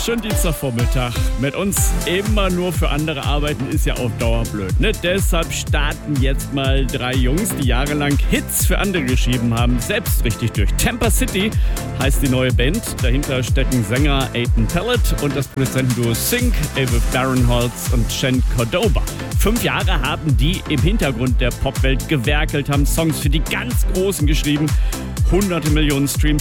Schönen Dienstagvormittag. Mit uns immer nur für andere arbeiten ist ja auf Dauer blöd, ne? Deshalb starten jetzt mal 3 Jungs, die jahrelang Hits für andere geschrieben haben, selbst richtig durch. Tampa City heißt die neue Band. Dahinter stecken Sänger Aidan Pellet und das Produzentenduo Sync, Aviv Barinholtz und Chen Cordoba. 5 Jahre haben die im Hintergrund der Popwelt gewerkelt, haben Songs für die ganz Großen geschrieben. Hunderte Millionen Streams